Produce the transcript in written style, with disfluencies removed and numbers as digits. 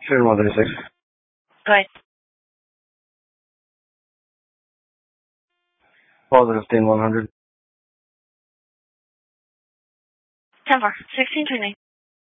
Sure, 136. Go ahead. Positive 10-100. 10-4. 16 turning.